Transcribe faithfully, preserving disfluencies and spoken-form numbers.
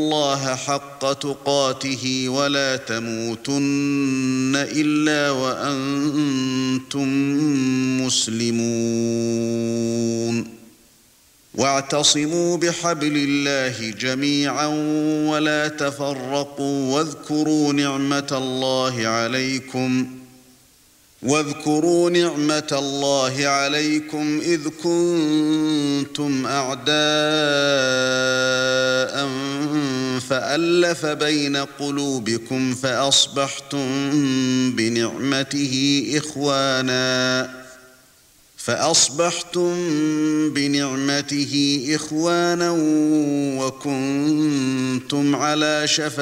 الله حق تقاته ولا تموتن إلا وأنتم مسلمون واعتصموا بحبل الله جميعا ولا تفرقوا واذكروا نعمة الله عليكم واذكروا نعمة الله عليكم إذ كنتم أعداء فألف بين قلوبكم فأصبحتم بنعمته إخوانا فأصبحتم بنعمته إخوانا وكنتم على شفا